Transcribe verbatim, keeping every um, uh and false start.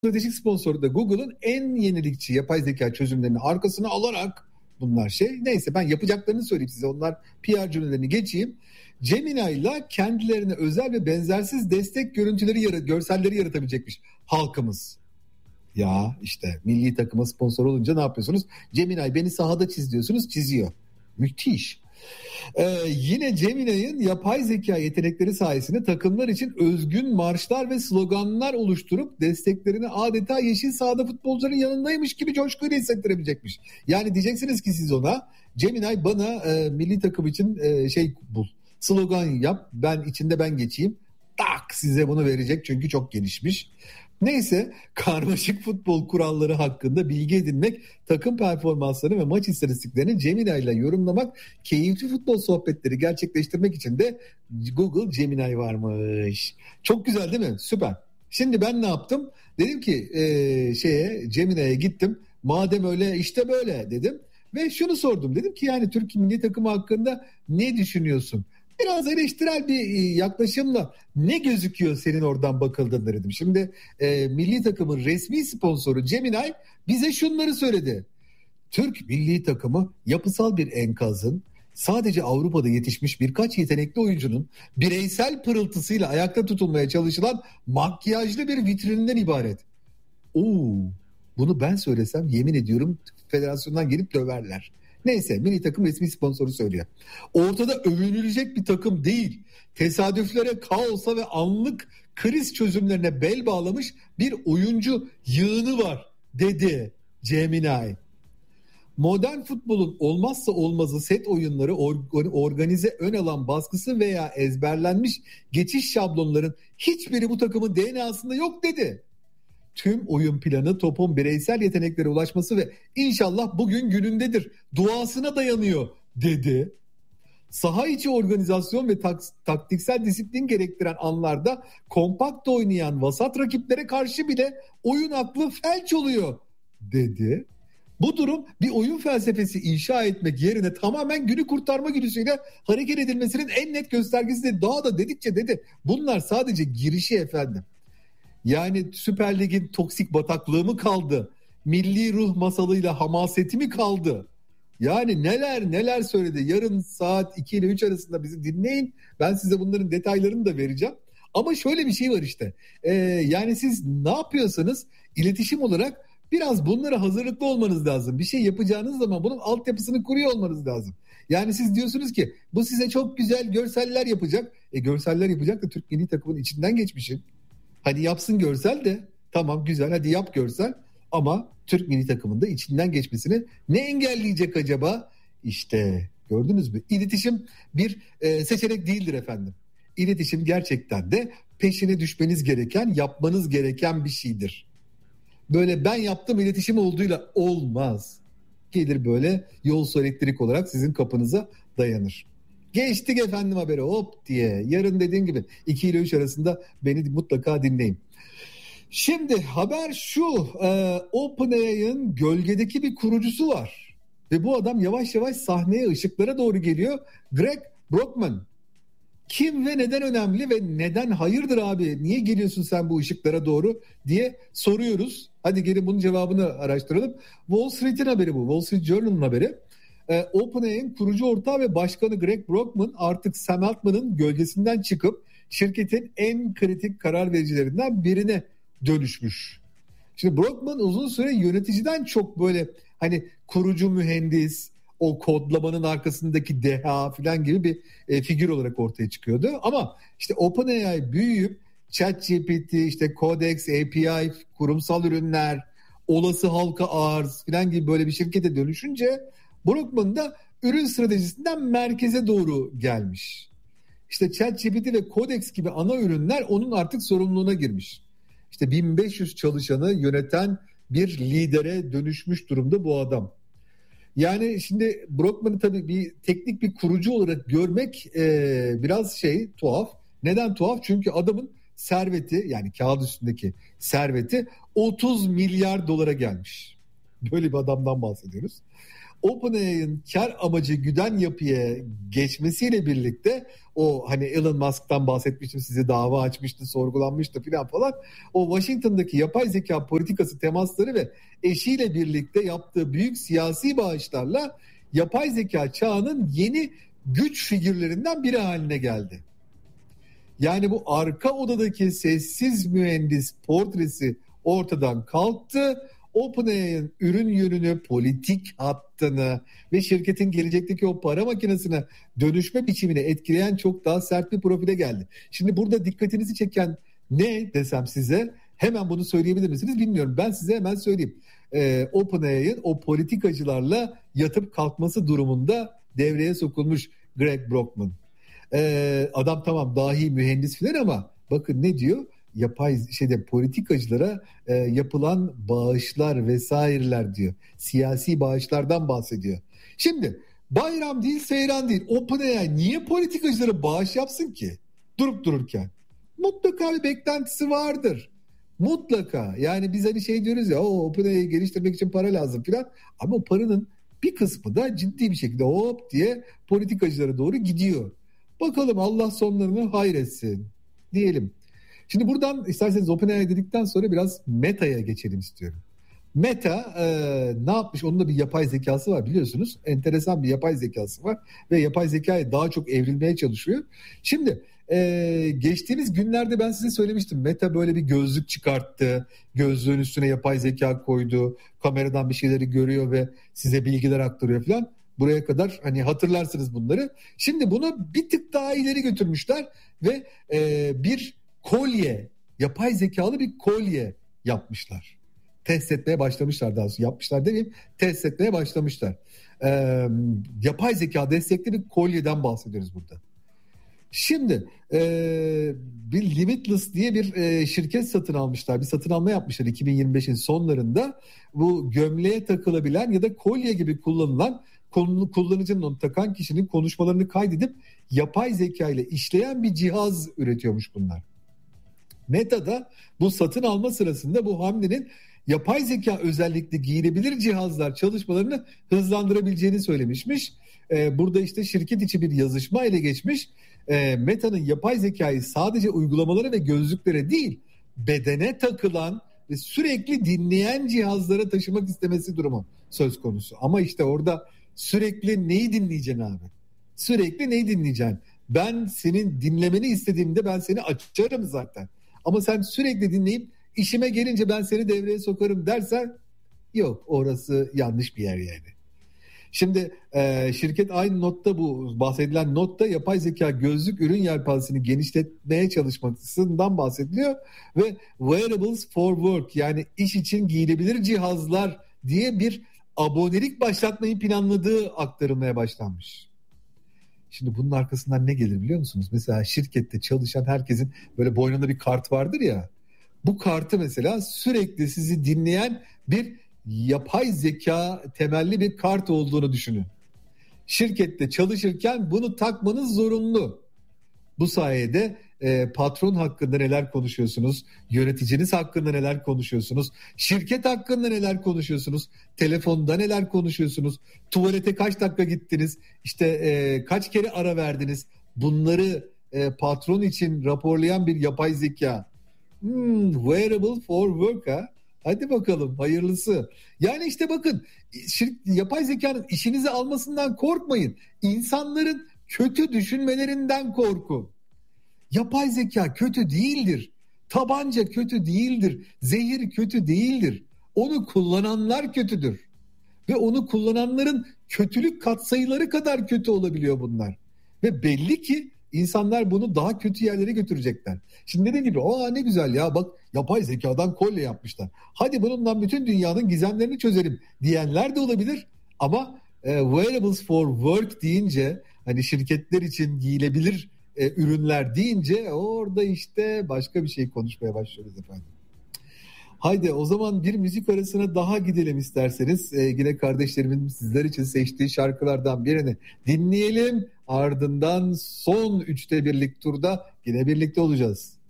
stratejik sponsoru da Google'ın en yenilikçi yapay zeka çözümlerini arkasına alarak bunlar şey. Neyse ben yapacaklarını söyleyeyim size. Onlar P R cümlelerini geçeyim. Gemini ile kendilerine özel ve benzersiz destek görüntüleri, yarat- görselleri yaratabilecekmiş halkımız. Ya işte milli takıma sponsor olunca ne yapıyorsunuz? Gemini beni sahada çiz diyorsunuz, çiziyor. Müthiş. Ee, yine Gemini'nin yapay zeka yetenekleri sayesinde takımlar için özgün marşlar ve sloganlar oluşturup desteklerini adeta yeşil sahada futbolcuların yanındaymış gibi coşkuyla hissettirebilecekmiş. Yani diyeceksiniz ki siz ona, Gemini bana e, milli takım için e, şey bul, slogan yap, ben içinde ben geçeyim. Tak size bunu verecek çünkü çok gelişmiş. Neyse, karmaşık futbol kuralları hakkında bilgi edinmek, takım performansları ve maç istatistiklerini Gemini ile yorumlamak, keyifli futbol sohbetleri gerçekleştirmek için de Google Gemini varmış. Çok güzel değil mi? Süper. Şimdi ben ne yaptım? Dedim ki ee, şeye Gemini'ye gittim. Madem öyle işte böyle dedim. Ve şunu sordum. Dedim ki yani Türkiye milli takımı hakkında ne düşünüyorsun? Biraz eleştirel bir yaklaşımla ne gözüküyor senin oradan bakıldığında dedim. Şimdi e, milli takımın resmi sponsoru Gemini bize şunları söyledi. Türk milli takımı yapısal bir enkazın, sadece Avrupa'da yetişmiş birkaç yetenekli oyuncunun bireysel pırıltısıyla ayakta tutulmaya çalışılan makyajlı bir vitrininden ibaret. Oo, bunu ben söylesem yemin ediyorum federasyondan gelip döverler. Neyse, milli takım resmi sponsoru söylüyor. Ortada övünülecek bir takım değil. Tesadüflere, kaosa ve anlık kriz çözümlerine bel bağlamış bir oyuncu yığını var dedi Gemini. Modern futbolun olmazsa olmazı set oyunları, organize ön alan baskısı veya ezberlenmiş geçiş şablonların hiçbiri bu takımın D N A'sında yok dedi. Tüm oyun planı topun bireysel yeteneklere ulaşması ve inşallah bugün günündedir duasına dayanıyor dedi. Saha içi organizasyon ve tak- taktiksel disiplin gerektiren anlarda kompakt oynayan vasat rakiplere karşı bile oyun aklı felç oluyor dedi. Bu durum bir oyun felsefesi inşa etmek yerine tamamen günü kurtarma güdüsüyle hareket edilmesinin en net göstergesi de, daha da dedikçe dedi. Bunlar sadece girişi efendim. Yani Süper Lig'in toksik bataklığı mı kaldı? Milli ruh masalıyla hamaseti mi kaldı? Yani neler neler söyledi. Yarın saat iki ile üç arasında bizi dinleyin. Ben size bunların detaylarını da vereceğim. Ama şöyle bir şey var işte. Ee, yani siz ne yapıyorsanız iletişim olarak biraz bunlara hazırlıklı olmanız lazım. Bir şey yapacağınız zaman bunun altyapısını kuruyor olmanız lazım. Yani siz diyorsunuz ki bu size çok güzel görseller yapacak. E görseller yapacak da Türk milli takımın içinden geçmişin. Hadi yapsın görsel de tamam güzel, hadi yap görsel, ama Türk milli takımında içinden geçmesini ne engelleyecek acaba? İşte gördünüz mü? İletişim bir e, seçenek değildir efendim. İletişim gerçekten de peşine düşmeniz gereken, yapmanız gereken bir şeydir. Böyle ben yaptım iletişim olduğuyla olmaz. Gelir böyle yolsu elektrik olarak sizin kapınıza dayanır. Geçtik efendim haberi hop diye. Yarın dediğim gibi iki ile üç arasında beni mutlaka dinleyin. Şimdi haber şu. E, OpenAI'ın gölgedeki bir kurucusu var. Ve bu adam yavaş yavaş sahneye, ışıklara doğru geliyor. Greg Brockman. Kim ve neden önemli ve neden hayırdır abi? Niye geliyorsun sen bu ışıklara doğru diye soruyoruz. Hadi gelin bunun cevabını araştıralım. Wall Street'in haberi bu. Wall Street Journal'ın haberi. Ee, OpenAI'nin kurucu ortağı ve başkanı Greg Brockman artık Sam Altman'ın gölgesinden çıkıp şirketin en kritik karar vericilerinden birine dönüşmüş. Şimdi Brockman uzun süre yöneticiden çok böyle hani kurucu mühendis, o kodlamanın arkasındaki deha falan gibi bir e, figür olarak ortaya çıkıyordu. Ama işte OpenAI büyüyüp ChatGPT, işte Codex, A P I, kurumsal ürünler, olası halka arz falan gibi böyle bir şirkete dönüşünce Brockman da ürün stratejisinden merkeze doğru gelmiş. İşte ChatGPT ve Codex gibi ana ürünler onun artık sorumluluğuna girmiş. İşte bin beş yüz çalışanı yöneten bir lidere dönüşmüş durumda bu adam. Yani şimdi Brockman'ı tabii bir teknik bir kurucu olarak görmek e, biraz şey tuhaf. Neden tuhaf? Çünkü adamın serveti, yani kağıt üstündeki serveti otuz milyar dolara gelmiş. Böyle bir adamdan bahsediyoruz. OpenAI'ın kar amacı güden yapıya geçmesiyle birlikte o hani Elon Musk'tan bahsetmiştim, size dava açmıştı, sorgulanmıştı filan falan. O Washington'daki yapay zeka politikası temasları ve eşiyle birlikte yaptığı büyük siyasi bağışlarla yapay zeka çağının yeni güç figürlerinden biri haline geldi. Yani bu arka odadaki sessiz mühendis portresi ortadan kalktı. OpenAI'nin ürün yönünü, politik hattını ve şirketin gelecekteki o para makinesine dönüşme biçimini etkileyen çok daha sert bir profile geldi. Şimdi burada dikkatinizi çeken ne desem size, hemen bunu söyleyebilir misiniz bilmiyorum. Ben size hemen söyleyeyim. Ee, OpenAI'nin o politikacılarla yatıp kalkması durumunda devreye sokulmuş Greg Brockman. Ee, adam tamam dahi mühendis filan ama bakın ne diyor? Yapay şeyde politikacılara e, yapılan bağışlar vesaireler diyor. Siyasi bağışlardan bahsediyor. Şimdi bayram değil, seyran değil. OpenAI niye politikacılara bağış yapsın ki? Durup dururken. Mutlaka bir beklentisi vardır. Mutlaka. Yani biz hani şey diyoruz ya, o OpenAI'yi geliştirmek için para lazım filan. Ama o paranın bir kısmı da ciddi bir şekilde hop diye politikacılara doğru gidiyor. Bakalım, Allah sonlarını hayretsin diyelim. Şimdi buradan isterseniz OpenAI dedikten sonra biraz Meta'ya geçelim istiyorum. Meta e, ne yapmış? Onun da bir yapay zekası var biliyorsunuz. Enteresan bir yapay zekası var ve yapay zekaya daha çok evrilmeye çalışıyor. Şimdi e, geçtiğimiz günlerde ben size söylemiştim. Meta böyle bir gözlük çıkarttı. Gözlüğün üstüne yapay zeka koydu. Kameradan bir şeyleri görüyor ve size bilgiler aktarıyor falan. Buraya kadar hani hatırlarsınız bunları. Şimdi bunu bir tık daha ileri götürmüşler ve e, bir kolye, yapay zekalı bir kolye yapmışlar. Test etmeye başlamışlar daha sonra. Yapmışlar demeyeyim, test etmeye başlamışlar. Ee, yapay zeka destekli bir kolyeden bahsediyoruz burada. Şimdi e, bir Limitless diye bir e, şirket satın almışlar. Bir satın alma yapmışlar iki bin yirmi beşin sonlarında. Bu gömleğe takılabilen ya da kolye gibi kullanılan, kullanıcının onu takan kişinin konuşmalarını kaydedip yapay zeka ile işleyen bir cihaz üretiyormuş bunlar. Meta da bu satın alma sırasında bu hamlenin yapay zeka özellikli giyilebilir cihazlar çalışmalarını hızlandırabileceğini söylemişmiş. Ee, burada işte şirket içi bir yazışma ele geçmiş. Ee, Meta'nın yapay zekayı sadece uygulamalara ve gözlüklere değil, bedene takılan ve sürekli dinleyen cihazlara taşımak istemesi durumu söz konusu. Ama işte orada sürekli neyi dinleyeceksin abi? Sürekli neyi dinleyeceksin? Ben senin dinlemeni istediğimde ben seni açarım zaten. Ama sen sürekli dinleyip işime gelince ben seni devreye sokarım dersen, yok, orası yanlış bir yer yani. Şimdi e, şirket aynı notta, bu bahsedilen notta yapay zeka gözlük ürün yelpazesini genişletmeye çalışmasından bahsediliyor ve wearables for work, yani iş için giyilebilir cihazlar diye bir abonelik başlatmayı planladığı aktarılmaya başlanmış. Şimdi bunun arkasından ne gelir biliyor musunuz? Mesela şirkette çalışan herkesin böyle boynunda bir kart vardır ya. Bu kartı mesela sürekli sizi dinleyen bir yapay zeka temelli bir kart olduğunu düşünün. Şirkette çalışırken bunu takmanız zorunlu. Bu sayede e, patron hakkında neler konuşuyorsunuz, yöneticiniz hakkında neler konuşuyorsunuz, şirket hakkında neler konuşuyorsunuz, telefonda neler konuşuyorsunuz, tuvalete kaç dakika gittiniz, işte e, kaç kere ara verdiniz, bunları e, patron için raporlayan bir yapay zeka. Hmm, wearable for work ha. Hadi bakalım, hayırlısı. Yani işte bakın, şir- yapay zekanın işinizi almasından korkmayın. İnsanların kötü düşünmelerinden korkun. Yapay zeka kötü değildir. Tabanca kötü değildir. Zehir kötü değildir. Onu kullananlar kötüdür. Ve onu kullananların kötülük katsayıları kadar kötü olabiliyor bunlar. Ve belli ki insanlar bunu daha kötü yerlere götürecekler. Şimdi dediğim gibi, aa ne güzel ya, bak yapay zekadan kolye yapmışlar. Hadi bununla bütün dünyanın gizemlerini çözelim diyenler de olabilir. Ama e, wearables for work deyince, hani şirketler için giyilebilir e, ürünler deyince, orada işte başka bir şey konuşmaya başlıyoruz efendim. Haydi o zaman bir müzik arasına daha gidelim isterseniz. Ee, yine kardeşlerimin sizler için seçtiği şarkılardan birini dinleyelim. Ardından son üçte birlik turda yine birlikte olacağız.